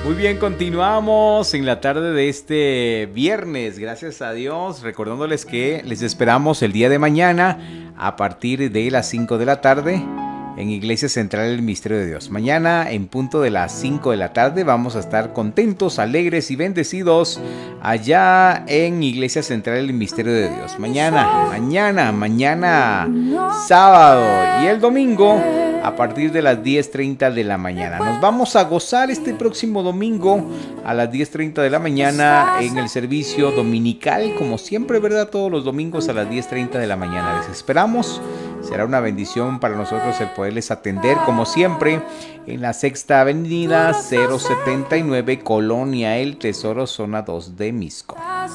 Muy bien, continuamos en la tarde de este viernes, gracias a Dios, recordándoles que les esperamos el día de mañana a partir de las 5 de la tarde en Iglesia Central del Misterio de Dios. Mañana en punto de las 5 de la tarde vamos a estar contentos, alegres y bendecidos allá en Iglesia Central del Misterio de Dios. Mañana, sábado y el domingo a partir de las 10:30 de la mañana. Nos vamos a gozar este próximo domingo a las 10:30 de la mañana en el servicio dominical, como siempre, ¿verdad? Todos los domingos a las 10:30 de la mañana. Les esperamos. Será una bendición para nosotros el poderles atender, como siempre, en la Sexta Avenida 079, Colonia El Tesoro, zona 2 de Misco.